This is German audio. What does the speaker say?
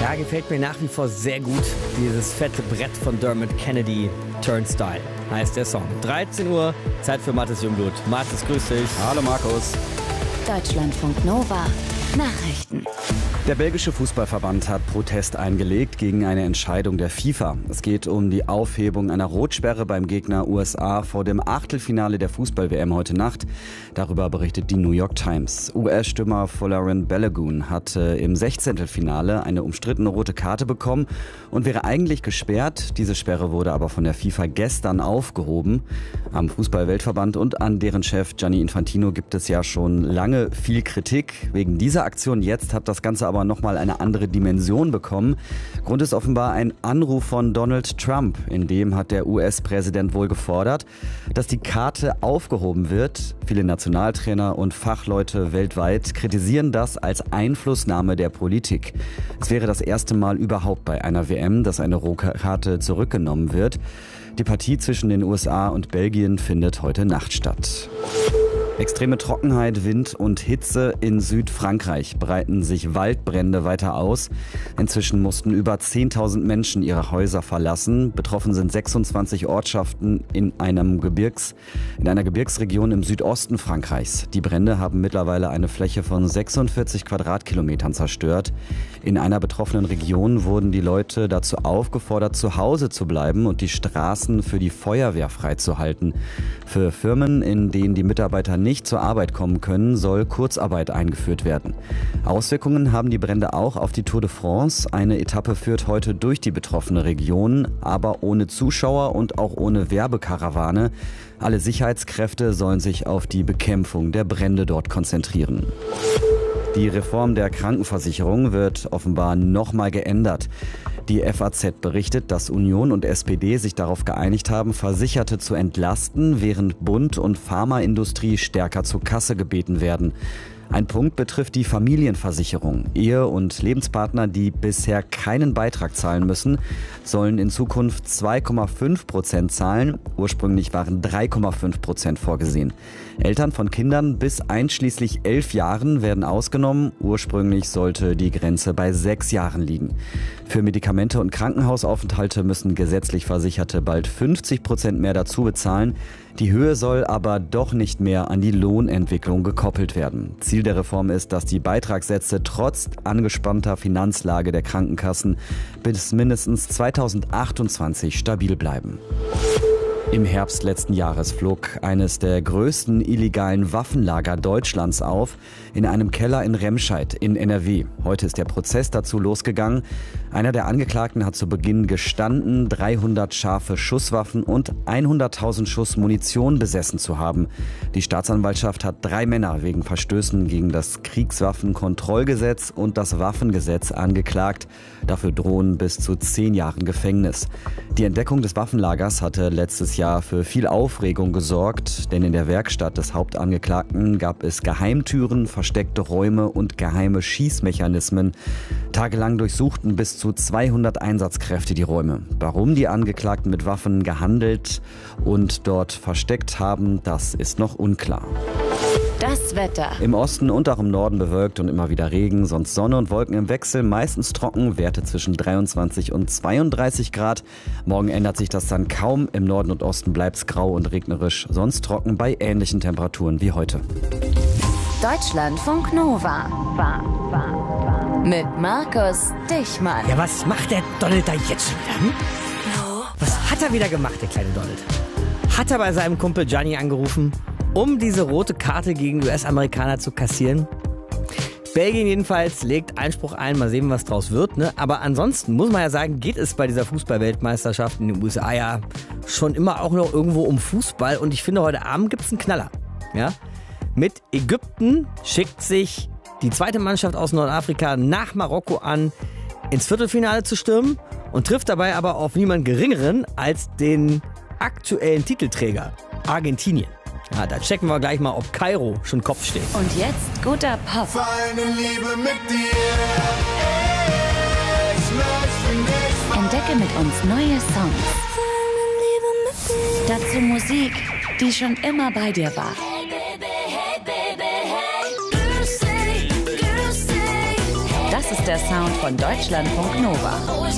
Ja, gefällt mir nach wie vor sehr gut. Dieses fette Brett von Dermot Kennedy, Turnstile, heißt der Song. 13 Uhr, Zeit für Mathis Jungblut. Mathis, grüß dich. Hallo Markus. Deutschlandfunk Nova. Nachrichten. Der belgische Fußballverband hat Protest eingelegt gegen eine Entscheidung der FIFA. Es geht um die Aufhebung einer Rotsperre beim Gegner USA vor dem Achtelfinale der Fußball-WM heute Nacht. Darüber berichtet die New York Times. US-Stürmer Folarin Balogun hatte im 16. Finale eine umstrittene rote Karte bekommen und wäre eigentlich gesperrt. Diese Sperre wurde aber von der FIFA gestern aufgehoben. Am Fußball-Weltverband und an deren Chef Gianni Infantino gibt es ja schon lange viel Kritik. Wegen dieser Aktion jetzt hat das Ganze aber nochmal eine andere Dimension bekommen. Grund ist offenbar ein Anruf von Donald Trump. In dem hat der US-Präsident wohl gefordert, dass die Karte aufgehoben wird. Viele Nationaltrainer und Fachleute weltweit kritisieren das als Einflussnahme der Politik. Es wäre das erste Mal überhaupt bei einer WM, dass eine rote Karte zurückgenommen wird. Die Partie zwischen den USA und Belgien findet heute Nacht statt. Extreme Trockenheit, Wind und Hitze in Südfrankreich breiten sich Waldbrände weiter aus. Inzwischen mussten über 10.000 Menschen ihre Häuser verlassen. Betroffen sind 26 Ortschaften in einer Gebirgsregion im Südosten Frankreichs. Die Brände haben mittlerweile eine Fläche von 46 Quadratkilometern zerstört. In einer betroffenen Region wurden die Leute dazu aufgefordert, zu Hause zu bleiben und die Straßen für die Feuerwehr freizuhalten. Für Firmen, in denen die Mitarbeiter nicht zur Arbeit kommen können, soll Kurzarbeit eingeführt werden. Auswirkungen haben die Brände auch auf die Tour de France. Eine Etappe führt heute durch die betroffene Region, aber ohne Zuschauer und auch ohne Werbekarawane. Alle Sicherheitskräfte sollen sich auf die Bekämpfung der Brände dort konzentrieren. Die Reform der Krankenversicherung wird offenbar nochmal geändert. Die FAZ berichtet, dass Union und SPD sich darauf geeinigt haben, Versicherte zu entlasten, während Bund und Pharmaindustrie stärker zur Kasse gebeten werden. Ein Punkt betrifft die Familienversicherung. Ehe- und Lebenspartner, die bisher keinen Beitrag zahlen müssen, sollen in Zukunft 2,5% zahlen. Ursprünglich waren 3,5% vorgesehen. Eltern von Kindern bis einschließlich 11 Jahren werden ausgenommen. Ursprünglich sollte die Grenze bei 6 Jahren liegen. Für Medikamente und Krankenhausaufenthalte müssen gesetzlich Versicherte bald 50% mehr dazu bezahlen. Die Höhe soll aber doch nicht mehr an die Lohnentwicklung gekoppelt werden. Ziel der Reform ist, dass die Beitragssätze trotz angespannter Finanzlage der Krankenkassen bis mindestens 2028 stabil bleiben. Im Herbst letzten Jahres flog eines der größten illegalen Waffenlager Deutschlands auf, in einem Keller in Remscheid in NRW. Heute ist der Prozess dazu losgegangen. Einer der Angeklagten hat zu Beginn gestanden, 300 scharfe Schusswaffen und 100.000 Schuss Munition besessen zu haben. Die Staatsanwaltschaft hat 3 Männer wegen Verstößen gegen das Kriegswaffenkontrollgesetz und das Waffengesetz angeklagt. Dafür drohen bis zu 10 Jahren Gefängnis. Die Entdeckung des Waffenlagers hatte letztes Jahr für viel Aufregung gesorgt, denn in der Werkstatt des Hauptangeklagten gab es Geheimtüren, versteckte Räume und geheime Schießmechanismen. Tagelang durchsuchten bis zu 200 Einsatzkräfte die Räume. Warum die Angeklagten mit Waffen gehandelt und dort versteckt haben, das ist noch unklar. Das Wetter. Im Osten und auch im Norden bewölkt und immer wieder Regen, sonst Sonne und Wolken im Wechsel, meistens trocken, Werte zwischen 23 und 32 Grad. Morgen ändert sich das dann kaum, im Norden und Osten bleibt es grau und regnerisch, sonst trocken bei ähnlichen Temperaturen wie heute. Deutschlandfunk Nova. Mit Markus Dichmann. Ja, was macht der Donald da jetzt schon wieder? Was hat er wieder gemacht, der kleine Donald? Hat er bei seinem Kumpel Gianni angerufen, um diese rote Karte gegen US-Amerikaner zu kassieren? Belgien jedenfalls legt Einspruch ein, mal sehen, was draus wird. Ne? Aber ansonsten muss man ja sagen, geht es bei dieser Fußball-Weltmeisterschaft in den USA ja schon immer auch noch irgendwo um Fußball. Und ich finde, heute Abend gibt es einen Knaller. Ja? Mit Ägypten schickt sich die zweite Mannschaft aus Nordafrika nach Marokko an, ins Viertelfinale zu stürmen und trifft dabei aber auf niemand Geringeren als den aktuellen Titelträger, Argentinien. Ja, da checken wir gleich mal, ob Kairo schon Kopf steht. Und jetzt guter Pop. Feine Liebe mit dir. Ich möchte nicht. Entdecke mit uns neue Songs. Dazu Musik, die schon immer bei dir war. Das ist der Sound von Deutschlandfunk Nova.